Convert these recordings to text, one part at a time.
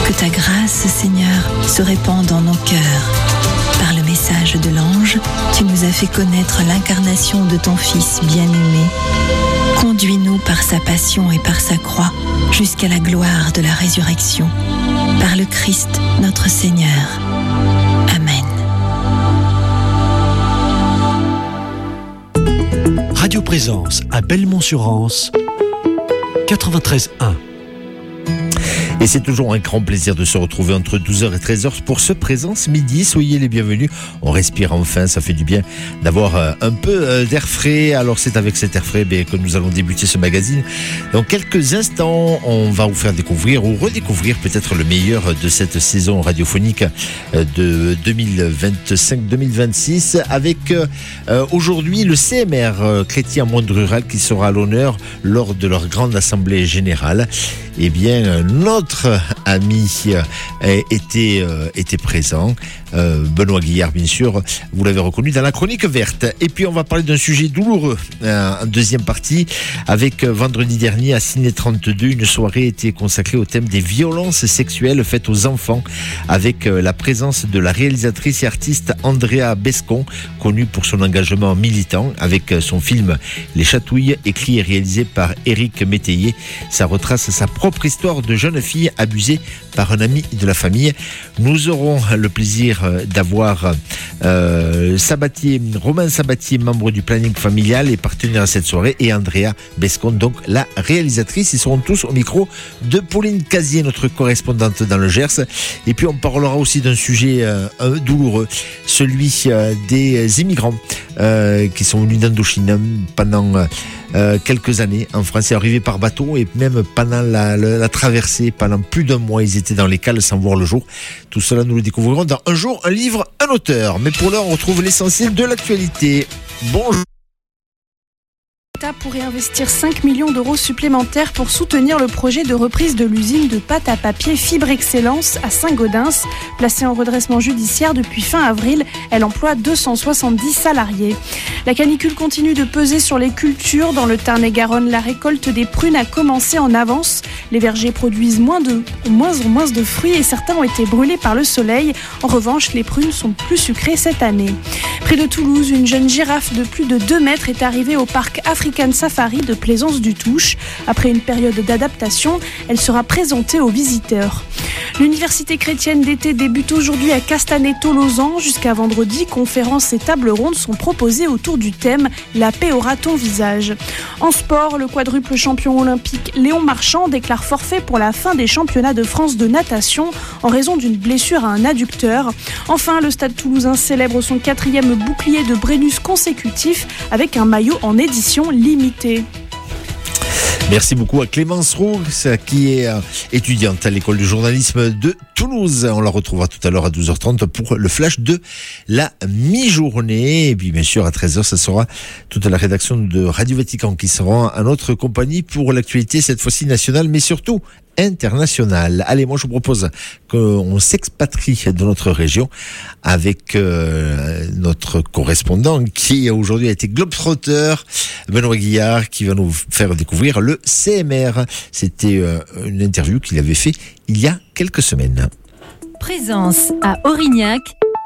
Que ta grâce, Seigneur, se répande dans nos cœurs. Par le message de l'ange, tu nous as fait connaître l'incarnation de ton Fils bien-aimé. Conduis-nous par sa passion et par sa croix jusqu'à la gloire de la résurrection. Par le Christ, notre Seigneur. Amen. Radio Présence à Belmont-sur-Anse, 93.1. Et c'est toujours un grand plaisir de se retrouver entre 12h et 13h pour ce Présence Midi. Soyez les bienvenus. On respire enfin, ça fait du bien d'avoir un peu d'air frais. Alors c'est avec cet air frais que nous allons débuter ce magazine. Dans quelques instants, on va vous faire découvrir ou redécouvrir peut-être le meilleur de cette saison radiophonique de 2025-2026 avec aujourd'hui le CMR Chrétien Monde Rural qui sera à l'honneur lors de leur grande assemblée générale. Eh bien, notre ami était présent. Benoît Guillard, bien sûr, vous l'avez reconnu dans la chronique verte. Et puis, on va parler d'un sujet douloureux en deuxième partie. Avec vendredi dernier, à Ciné 32, une soirée était consacrée au thème des violences sexuelles faites aux enfants, avec la présence de la réalisatrice et artiste Andrea Bescon, connue pour son engagement militant, avec son film Les Chatouilles, écrit et réalisé par Éric Métayer. Ça retrace sa propre histoire de jeune fille abusée par un ami de la famille. Nous aurons le plaisir d'avoir Romain Sabatier, membre du planning familial et partenaire à cette soirée, et Andrea Bescon, donc la réalisatrice. Ils seront tous au micro de Pauline Casier, notre correspondante dans le Gers. Et puis on parlera aussi d'un sujet douloureux, celui des immigrants qui sont venus d'Indochine pendant quelques années en France, arrivés par bateau, et même pendant la traversée, pendant plus d'un mois, ils étaient dans les cales sans voir le jour. Tout cela, nous le découvrirons dans Un jour, un livre, un auteur. Mais pour l'heure, on retrouve l'essentiel de l'actualité. Bonjour. L'État pourrait investir 5 millions d'euros supplémentaires pour soutenir le projet de reprise de l'usine de pâte à papier Fibre Excellence à Saint-Gaudens. Placée en redressement judiciaire depuis fin avril, elle emploie 270 salariés. La canicule continue de peser sur les cultures. Dans le Tarn-et-Garonne, la récolte des prunes a commencé en avance. Les vergers produisent moins en moins de fruits et certains ont été brûlés par le soleil. En revanche, les prunes sont plus sucrées cette année. Près de Toulouse, une jeune girafe de plus de 2 mètres est arrivée au parc African Safari de Plaisance-du-Touche. Après une période d'adaptation, elle sera présentée aux visiteurs. L'université chrétienne d'été débute aujourd'hui à Castanet-Tolosan. Jusqu'à vendredi, conférences et tables rondes sont proposées autour du thème « La paix aura ton visage ». En sport, le quadruple champion olympique Léon Marchand déclare forfait pour la fin des championnats de France de natation en raison d'une blessure à un adducteur. Enfin, le Stade Toulousain célèbre son 4e bouclier de Brennus consécutif avec un maillot en édition limitée. Merci beaucoup à Clémence Roux, qui est étudiante à l'école du journalisme de Toulouse. On la retrouvera tout à l'heure à 12h30 pour le flash de la mi-journée. Et puis bien sûr à 13h, ça sera toute la rédaction de Radio Vatican qui sera à notre compagnie pour l'actualité, cette fois-ci nationale, mais surtout internationale. Allez, moi je vous propose qu'on s'expatrie de notre région avec notre correspondant qui aujourd'hui a été globetrotter, Benoît Guillard, qui va nous faire découvrir le CMR. C'était une interview qu'il avait fait il y a quelques semaines. Présence à Aurignac,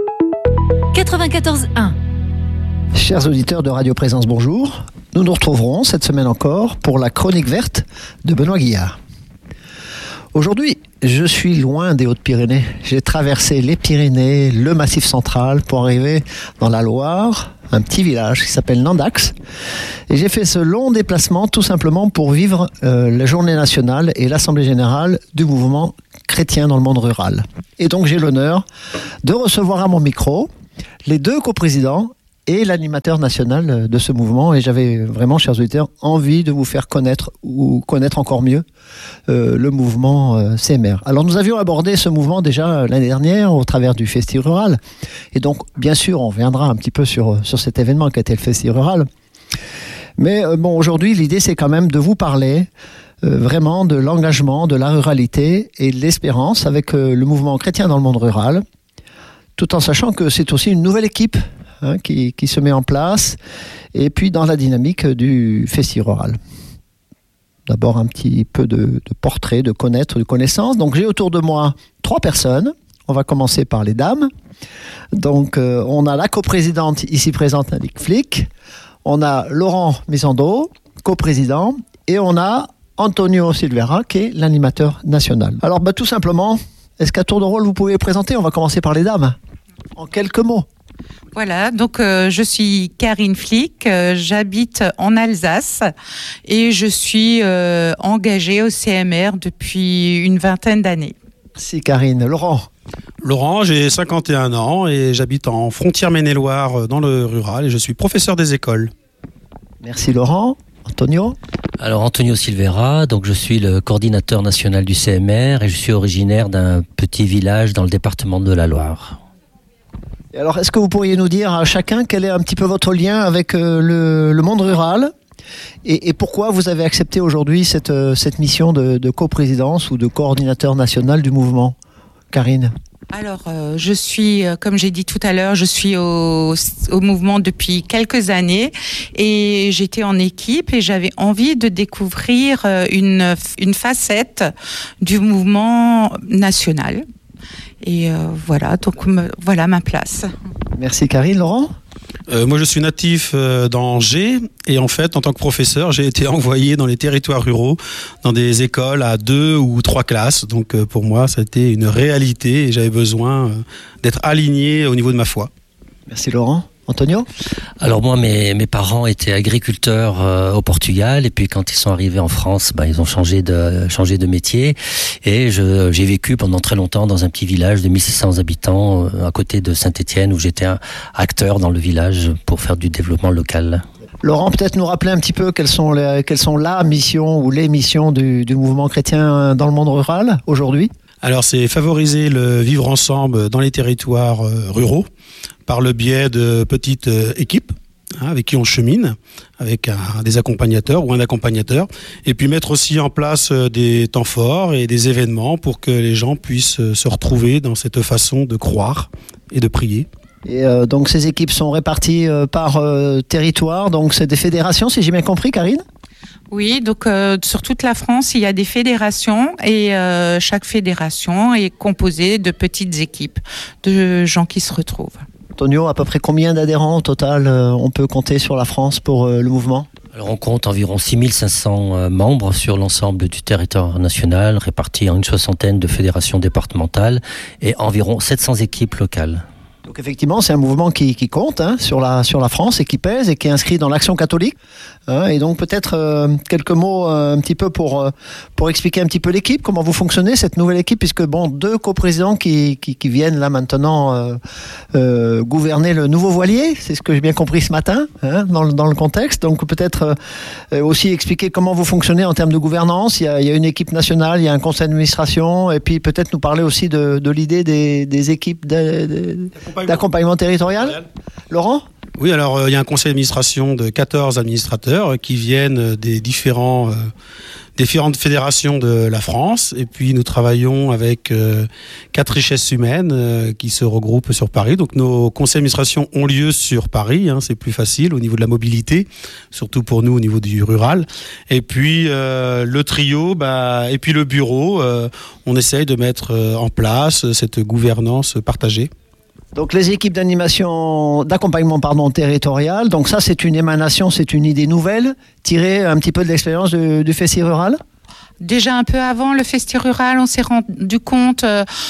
94.1. Chers auditeurs de Radio Présence, bonjour. Nous nous retrouverons cette semaine encore pour la chronique verte de Benoît Guillard. Aujourd'hui, je suis loin des Hautes-Pyrénées. J'ai traversé les Pyrénées, le Massif central pour arriver dans la Loire, un petit village qui s'appelle Nandax. Et j'ai fait ce long déplacement tout simplement pour vivre la journée nationale et l'assemblée générale du mouvement chrétien dans le monde rural. Et donc j'ai l'honneur de recevoir à mon micro les 2 coprésidents et l'animateur national de ce mouvement. Et j'avais vraiment, chers auditeurs, envie de vous faire connaître ou connaître encore mieux le mouvement CMR. Alors nous avions abordé ce mouvement déjà l'année dernière au travers du Festi Rural. Et donc, bien sûr, on reviendra un petit peu sur cet événement qui a été le Festi Rural. Mais bon, aujourd'hui, l'idée, c'est quand même de vous parler vraiment de l'engagement, de la ruralité et de l'espérance avec le mouvement chrétien dans le monde rural, tout en sachant que c'est aussi une nouvelle équipe qui se met en place, et puis dans la dynamique du Festi Rural. d'abord un petit peu de portrait, de connaître, de connaissance. Donc j'ai autour de moi 3 personnes. On va commencer par les dames. Donc on a la coprésidente ici présente, Annick Flick. On a Laurent Misando, coprésident. Et on a Antonio Silveira, qui est l'animateur national. Alors tout simplement, est-ce qu'à tour de rôle vous pouvez les présenter? On va commencer par les dames. En quelques mots. Voilà, donc je suis Karine Flick, j'habite en Alsace et je suis engagée au CMR depuis une vingtaine d'années. Merci Karine. Laurent, j'ai 51 ans et j'habite en frontière Maine-et-Loire dans le rural et je suis professeur des écoles. Merci Laurent. Antonio? Alors Antonio Silveira, donc je suis le coordinateur national du CMR et je suis originaire d'un petit village dans le département de la Loire. Et alors, est-ce que vous pourriez nous dire à chacun quel est un petit peu votre lien avec le monde rural et pourquoi vous avez accepté aujourd'hui cette mission de coprésidence ou de coordinateur national du mouvement? Karine? Alors, je suis, comme j'ai dit tout à l'heure, je suis au mouvement depuis quelques années et j'étais en équipe et j'avais envie de découvrir une facette du mouvement national. Et voilà, donc voilà ma place. Merci Karine. Laurent? Moi je suis natif d'Angers et en fait en tant que professeur j'ai été envoyé dans les territoires ruraux dans des écoles à 2 ou 3 classes, donc pour moi ça a été une réalité et j'avais besoin d'être aligné au niveau de ma foi. Merci Laurent. Antonio? Alors moi, mes parents étaient agriculteurs au Portugal et puis quand ils sont arrivés en France, ils ont changé de métier et j'ai vécu pendant très longtemps dans un petit village de 1600 habitants à côté de Saint-Étienne où j'étais un acteur dans le village pour faire du développement local. Laurent, peut-être nous rappeler un petit peu quelles sont la mission ou les missions du mouvement chrétien dans le monde rural aujourd'hui? Alors c'est favoriser le vivre ensemble dans les territoires ruraux par le biais de petites équipes avec qui on chemine, avec des accompagnateurs ou un accompagnateur, et puis mettre aussi en place des temps forts et des événements pour que les gens puissent se retrouver dans cette façon de croire et de prier. Et donc ces équipes sont réparties par territoire, donc c'est des fédérations si j'ai bien compris, Karine? Oui, donc sur toute la France, il y a des fédérations et chaque fédération est composée de petites équipes, de gens qui se retrouvent. Antonio, à peu près combien d'adhérents au total on peut compter sur la France pour le mouvement? Alors on compte environ 6500 membres sur l'ensemble du territoire national, répartis en une soixantaine de fédérations départementales et environ 700 équipes locales. Donc effectivement, c'est un mouvement qui compte sur la France et qui pèse et qui est inscrit dans l'Action catholique. Et donc peut-être quelques mots un petit peu pour expliquer un petit peu l'équipe, comment vous fonctionnez, cette nouvelle équipe, puisque 2 coprésidents qui viennent là maintenant gouverner le nouveau voilier, c'est ce que j'ai bien compris ce matin dans le contexte. Donc peut-être aussi expliquer comment vous fonctionnez en termes de gouvernance. Il y a une équipe nationale, il y a un conseil d'administration, et puis peut-être nous parler aussi de l'idée des équipes d'accompagnement territorial. Laurent? Oui, alors il y a un conseil d'administration de 14 administrateurs qui viennent des différentes fédérations de la France. Et puis nous travaillons avec 4 richesses humaines qui se regroupent sur Paris. Donc nos conseils d'administration ont lieu sur Paris, c'est plus facile au niveau de la mobilité, surtout pour nous au niveau du rural. Et puis le trio, et puis le bureau, on essaye de mettre en place cette gouvernance partagée. Donc les équipes d'accompagnement territorial, donc ça c'est une émanation, c'est une idée nouvelle, tirée un petit peu de l'expérience du Festi rural? Déjà un peu avant le Festi rural, on s'est rendu compte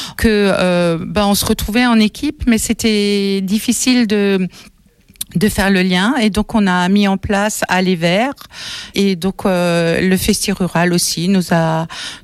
que on se retrouvait en équipe, mais c'était difficile de faire le lien, et donc on a mis en place Aller Vers, et donc le Festi rural aussi nous a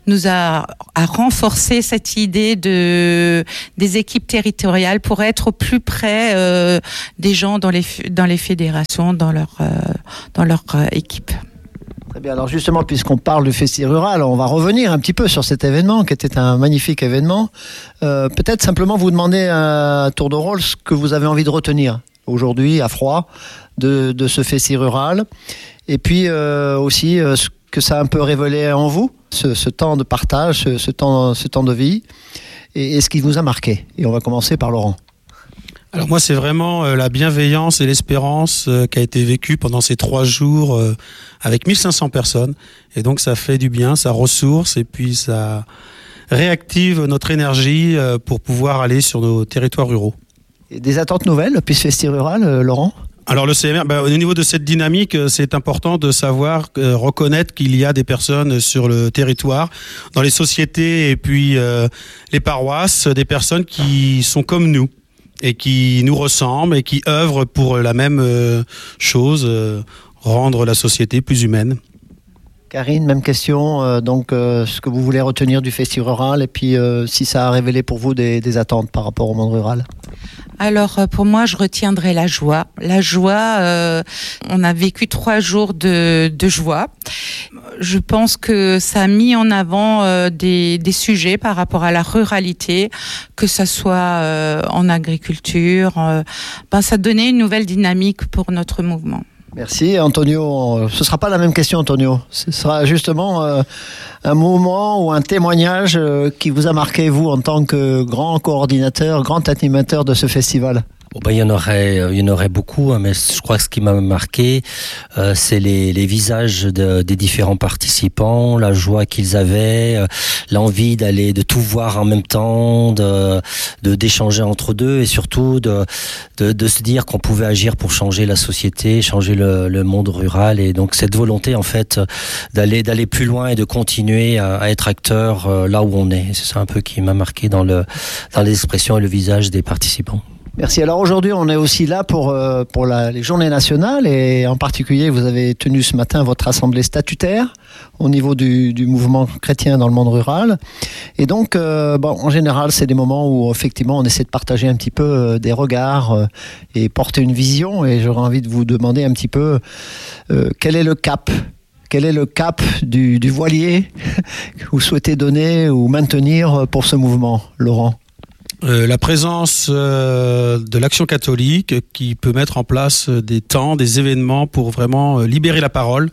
renforcé cette idée des équipes territoriales pour être au plus près des gens dans les fédérations, dans leur équipe. Très bien, alors justement, puisqu'on parle du Festi rural, on va revenir un petit peu sur cet événement qui était un magnifique événement. Peut-être simplement vous demander à tour de rôle ce que vous avez envie de retenir aujourd'hui à froid de ce Festi rural, et puis aussi ce que ça a un peu révélé en vous, ce temps de partage, ce temps de vie, et ce qui vous a marqué. Et on va commencer par Laurent. Alors moi, c'est vraiment la bienveillance et l'espérance qui a été vécue pendant ces 3 jours avec 1500 personnes. Et donc ça fait du bien, ça ressource et puis ça réactive notre énergie pour pouvoir aller sur nos territoires ruraux. Et des attentes nouvelles, puis ce festival rural, Laurent ? Alors le CMR, au niveau de cette dynamique, c'est important de savoir reconnaître qu'il y a des personnes sur le territoire, dans les sociétés et puis les paroisses, des personnes qui sont comme nous et qui nous ressemblent et qui œuvrent pour la même chose, rendre la société plus humaine. Karine, même question. Ce que vous voulez retenir du festival rural et puis si ça a révélé pour vous des attentes par rapport au monde rural. Alors pour moi, je retiendrai la joie. La joie, on a vécu 3 jours de joie. Je pense que ça a mis en avant des sujets par rapport à la ruralité, que ça soit en agriculture. Ça donnait une nouvelle dynamique pour notre mouvement. Merci Antonio. Ce ne sera pas la même question Antonio. Ce sera justement un moment ou un témoignage qui vous a marqué vous en tant que grand coordinateur, grand animateur de ce festival. Il y en aurait beaucoup, mais je crois que ce qui m'a marqué, c'est les visages des différents participants, la joie qu'ils avaient, l'envie de tout voir en même temps, d'échanger entre deux et surtout de se dire qu'on pouvait agir pour changer la société, changer le monde rural et donc cette volonté en fait d'aller plus loin et de continuer à être acteur là où on est. C'est ça un peu qui m'a marqué dans les expressions et le visage des participants. Merci. Alors aujourd'hui, on est aussi là pour les journées nationales et en particulier, vous avez tenu ce matin votre assemblée statutaire au niveau du mouvement chrétien dans le monde rural. Et donc, en général, c'est des moments où effectivement, on essaie de partager un petit peu des regards et porter une vision. Et j'aurais envie de vous demander un petit peu quel est le cap ? Quel est le cap du voilier que vous souhaitez donner ou maintenir pour ce mouvement, Laurent ? La présence de l'Action catholique qui peut mettre en place des temps, des événements pour vraiment libérer la parole,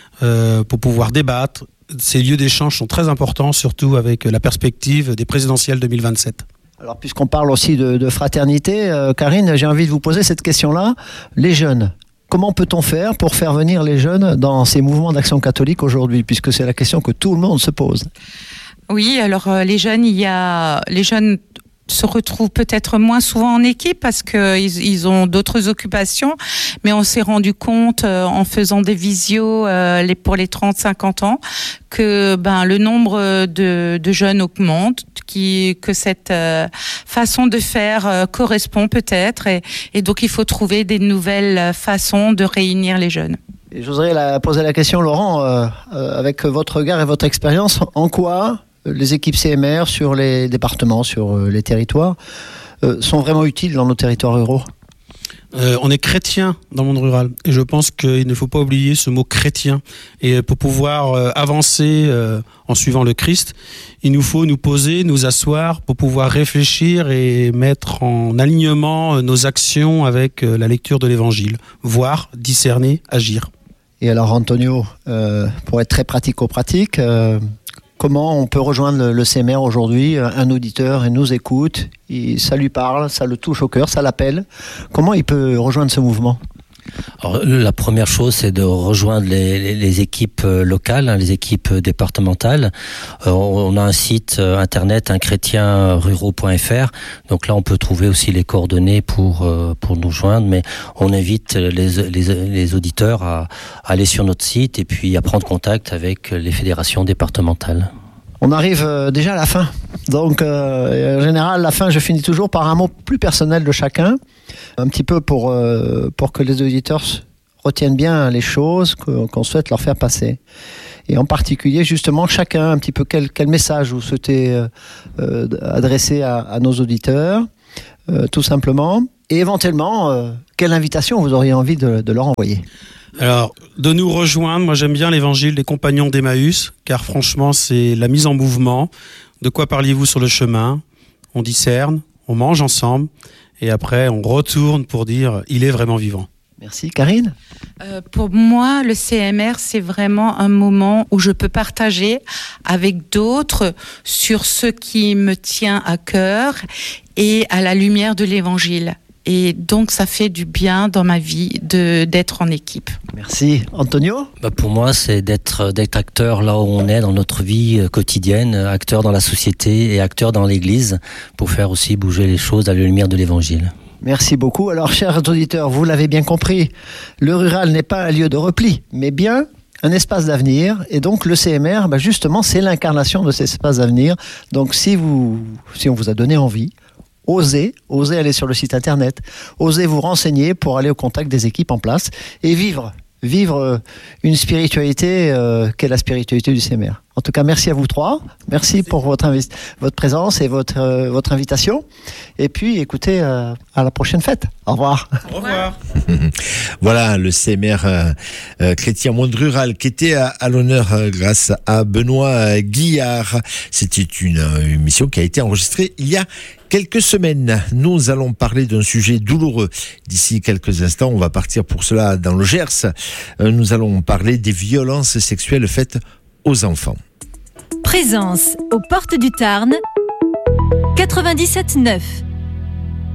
pour pouvoir débattre. Ces lieux d'échange sont très importants, surtout avec la perspective des présidentielles 2027. Alors, puisqu'on parle aussi de fraternité, Karine, j'ai envie de vous poser cette question-là. Les jeunes, comment peut-on faire pour faire venir les jeunes dans ces mouvements d'Action catholique aujourd'hui, puisque c'est la question que tout le monde se pose. Oui, alors les jeunes se retrouvent peut-être moins souvent en équipe parce qu'ils ont d'autres occupations, mais on s'est rendu compte en faisant des visios pour les 30-50 ans que le nombre de jeunes augmente, que cette façon de faire correspond peut-être et donc il faut trouver des nouvelles façons de réunir les jeunes. Et j'oserais poser la question, Laurent, avec votre regard et votre expérience, en quoi les équipes CMR sur les départements, sur les territoires, sont vraiment utiles dans nos territoires ruraux ? On est chrétien dans le monde rural et je pense qu'il ne faut pas oublier ce mot chrétien. Et pour pouvoir avancer en suivant le Christ, il nous faut nous poser, nous asseoir pour pouvoir réfléchir et mettre en alignement nos actions avec la lecture de l'Évangile. Voir, discerner, agir. Et alors Antonio, pour être très pratico-pratique, comment on peut rejoindre le CMR aujourd'hui ? Un auditeur, il nous écoute, ça lui parle, ça le touche au cœur, ça l'appelle. Comment il peut rejoindre ce mouvement ? Alors, la première chose, c'est de rejoindre les équipes locales, les équipes départementales. On a un site internet, unchrétienruraux.fr. Donc là, on peut trouver aussi les coordonnées pour nous joindre. Mais on invite les auditeurs à aller sur notre site et puis à prendre contact avec les fédérations départementales. On arrive déjà à la fin. Donc, en général, la fin, je finis toujours par un mot plus personnel de chacun, un petit peu pour que les auditeurs retiennent bien les choses qu'on souhaite leur faire passer. Et en particulier, justement, chacun, un petit peu, quel message vous souhaitez adresser à nos auditeurs, tout simplement. Et éventuellement, quelle invitation vous auriez envie de leur envoyer ? Alors, de nous rejoindre, moi j'aime bien l'évangile des compagnons d'Emmaüs, car franchement c'est la mise en mouvement. De quoi parliez-vous sur le chemin ? On discerne, on mange ensemble, et après on retourne pour dire « il est vraiment vivant ». Merci. Karine ? Pour moi, le CMR, c'est vraiment un moment où je peux partager avec d'autres sur ce qui me tient à cœur et à la lumière de l'Évangile. Et donc, ça fait du bien dans ma vie d'être en équipe. Merci. Antonio ? Pour moi, c'est d'être acteur là où on est dans notre vie quotidienne, acteur dans la société et acteur dans l'Église, pour faire aussi bouger les choses à la lumière de l'Évangile. Merci beaucoup. Alors, chers auditeurs, vous l'avez bien compris, le rural n'est pas un lieu de repli, mais bien un espace d'avenir. Et donc, le CMR, justement, c'est l'incarnation de cet espace d'avenir. Donc, si on vous a donné envie, osez aller sur le site internet, osez vous renseigner pour aller au contact des équipes en place et vivre une spiritualité qu'est la spiritualité du CMR. En tout cas, merci à vous trois. Merci pour votre présence et votre invitation. Et puis, écoutez, à la prochaine fête. Au revoir. Au revoir. Voilà, le CMR chrétien monde rural qui était à l'honneur grâce à Benoît Guillard. C'était une émission qui a été enregistrée il y a quelques semaines. Nous allons parler d'un sujet douloureux. D'ici quelques instants, on va partir pour cela dans le Gers. Nous allons parler des violences sexuelles faites aux enfants. Présence aux portes du Tarn, 97.9.